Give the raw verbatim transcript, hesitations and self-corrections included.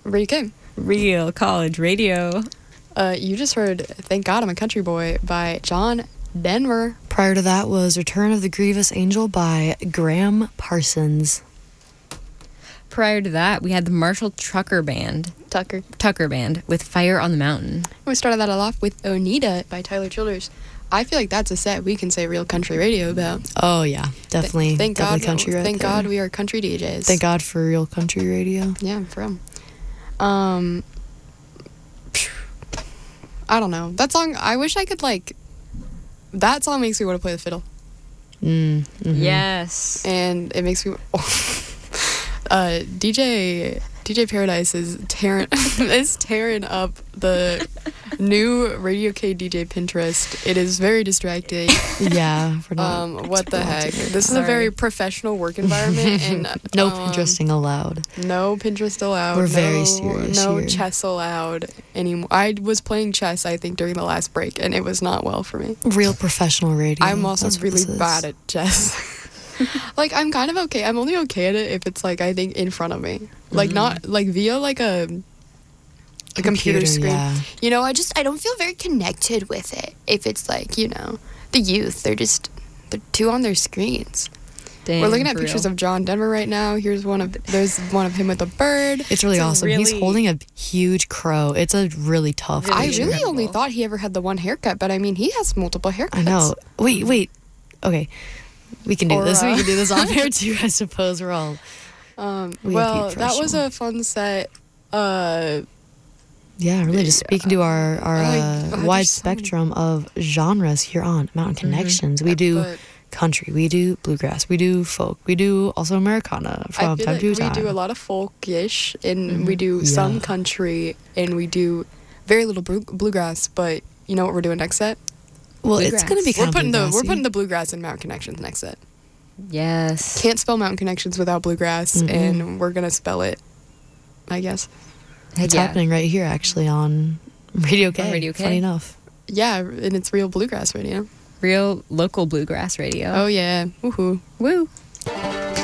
Radio K. Real College Radio. Uh, you just heard Thank God I'm a Country Boy by John Denver. Prior to that was Return of the Grievous Angel by Graham Parsons. Prior to that, we had the Marshall Trucker Band. Tucker. Tucker Band with Fire on the Mountain. We started that all off with Oneida by Tyler Childers. I feel like that's a set we can say real country radio about. Oh, yeah. Definitely. Th- thank definitely God, country right Thank there. God we are country D Js. Thank God for real country radio. Yeah, for real. Um, I don't know. That song, I wish I could, like, that song makes me want to play the fiddle. Mm, mm-hmm. Yes. And it makes me, uh, D J, D J Paradise is tearing, is tearing up the new Radio K D J Pinterest. It is very distracting. Yeah. For not Um, what the heck? together. This is a Sorry. very professional work environment, and No um, Pinteresting allowed. No Pinterest allowed. We're no, very serious No here. chess allowed anymore. I was playing chess, I think, during the last break, and it was not well for me. Real professional radio. I'm also That's what really this is. bad at chess. Like, I'm kind of okay. I'm only okay at it if it's, like, I think in front of me. Like, Mhm. not, like, via, like, a, a computer, screen. Yeah. You know, I just, I don't feel very connected with it. If it's, like, you know, the youth, they're just, they're too on their screens. Dang, We're looking at for pictures real. of John Denver right now. Here's one of, there's one of him with a bird. It's really It's a awesome. He's really- holding a huge crow. It's a really tough Really I picture. really only incredible. thought he ever had the one haircut, but I mean, he has multiple haircuts. I know. Wait, wait. Okay. We can do Or, this. We uh, can do this on air too, I suppose. We're all. Um, We well, keep that was professional. a fun set. Uh, Yeah, really just speaking to our, our I like- uh, there's wide so many- spectrum of genres here on Mountain Connections. We do but country, we do bluegrass, we do folk, we do also Americana I from feel time like to we time. do a lot of folkish, and we Mhm. do some Yeah. country, and we do very little blue- bluegrass. But you know what we're doing next set? well, it's bluegrass. going to be We're kind putting of the we're putting the bluegrass in Mountain Connections next set. Yes. Can't spell Mountain Connections without bluegrass, Mm-mm. and we're gonna spell it, I guess. It's Yeah. happening right here, actually, on Radio K. On Radio K. Funny enough. Yeah, and it's real bluegrass radio. Real local bluegrass radio. Oh yeah, woohoo! Woo.